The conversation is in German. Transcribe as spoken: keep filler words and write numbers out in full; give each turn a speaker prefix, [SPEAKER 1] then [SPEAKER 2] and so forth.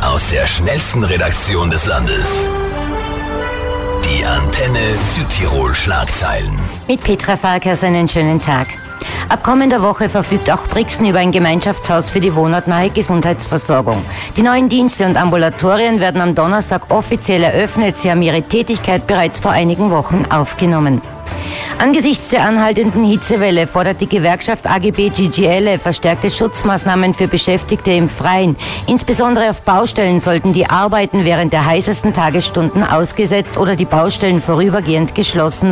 [SPEAKER 1] aus der schnellsten Redaktion des Landes. Die Antenne Südtirol Schlagzeilen.
[SPEAKER 2] Mit Petra Farkas einen schönen Tag. Ab kommender Woche verfügt auch Brixen über ein Gemeinschaftshaus für die wohnortnahe Gesundheitsversorgung. Die neuen Dienste und Ambulatorien werden am Donnerstag offiziell eröffnet. Sie haben ihre Tätigkeit bereits vor einigen Wochen aufgenommen. Angesichts der anhaltenden Hitzewelle fordert die Gewerkschaft A G B G G L verstärkte Schutzmaßnahmen für Beschäftigte im Freien. Insbesondere auf Baustellen sollten die Arbeiten während der heißesten Tagesstunden ausgesetzt oder die Baustellen vorübergehend geschlossen